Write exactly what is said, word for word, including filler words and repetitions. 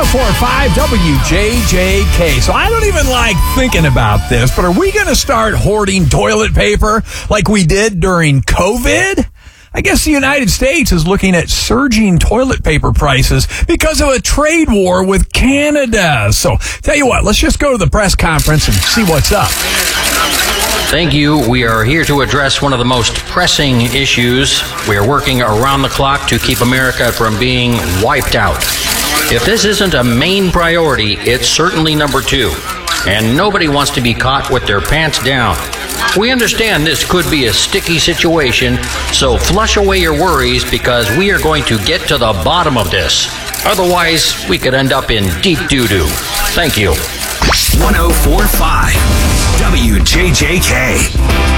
oh four point five W J J K. So I don't even like thinking about this, but are we going to start hoarding toilet paper like we did during COVID? I guess the United States is looking at surging toilet paper prices because of a trade war with Canada. So tell you what, let's just go to the press conference and see what's up. Thank you. We are here to address one of the most pressing issues. We are working around the clock to keep America from being wiped out. If this isn't a main priority, it's certainly number two. And nobody wants to be caught with their pants down. We understand this could be a sticky situation, so flush away your worries because we are going to get to the bottom of this. Otherwise, we could end up in deep doo-doo. Thank you. one oh four point five W J J K.